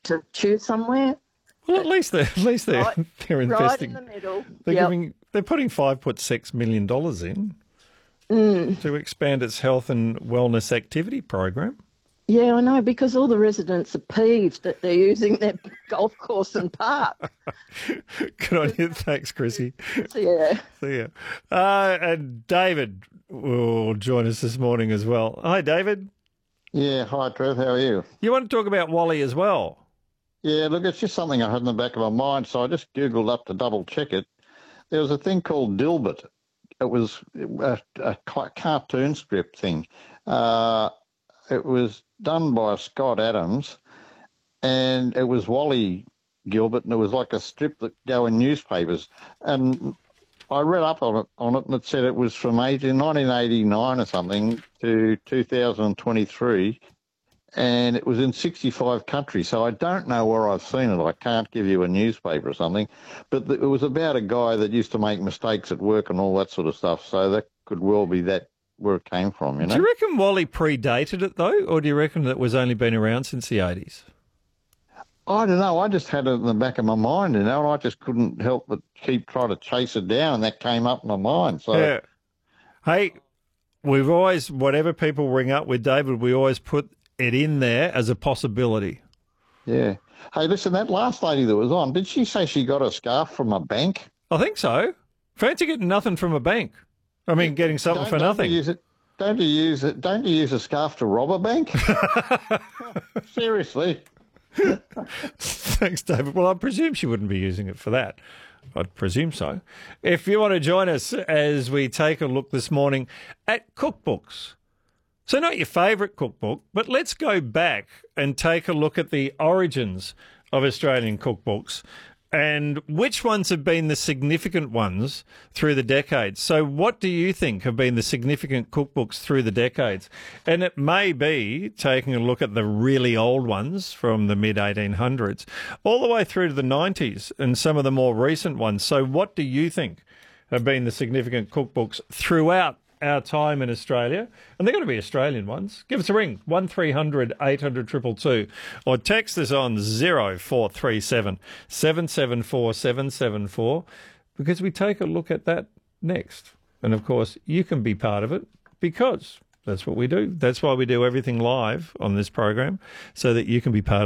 to choose somewhere. Well, at least they're Right, they're right investing. in the middle. They're putting $5.6 million in to expand its health and wellness activity program. Yeah, I know, because all the residents are peeved that they're using their golf course and park. Good on you. Thanks, Chrissy. So, yeah. See ya. And David will join us this morning as well. Hi, David. Yeah, hi Trev, how are you? You want to talk about Wally as well? Yeah, look, it's just something I had in the back of my mind, so I just Googled up to double check it. There was a thing called Dilbert. It was a cartoon strip thing. It was done by Scott Adams, and it was Wally Gilbert, and it was like a strip that go in newspapers. And I read up on it, and it said it was from 1989 or something to 2023, and it was in 65 countries. So I don't know where I've seen it. I can't give you a newspaper or something, but it was about a guy that used to make mistakes at work and all that sort of stuff. So that could well be that where it came from, you know. Do you reckon Wally predated it, though, or do you reckon it was only been around since the 80s? I don't know. I just had it in the back of my mind, you know, and I just couldn't help but keep trying to chase it down, and that came up in my mind. So, yeah. Hey, we've always, whatever people ring up with David, we always put it in there as a possibility. Yeah. Hey, listen, that last lady that was on, did she say she got a scarf from a bank? I think so. Fancy getting nothing from a bank. I mean, getting something for nothing. Don't you use a scarf to rob a bank? Seriously. Thanks, David. Well, I presume she wouldn't be using it for that. I'd presume so. If you want to join us as we take a look this morning at cookbooks. So not your favourite cookbook, but let's go back and take a look at the origins of Australian cookbooks and which ones have been the significant ones through the decades. So what do you think have been the significant cookbooks through the decades? And it may be taking a look at the really old ones from the mid-1800s all the way through to the 90s and some of the more recent ones. So what do you think have been the significant cookbooks throughout our time in Australia? And they're going to be Australian ones. Give us a ring, 1300 800 222, or text us on 0437 774 774, because we take a look at that next. And of course, you can be part of it because that's what we do. That's why we do everything live on this program, so that you can be part of it.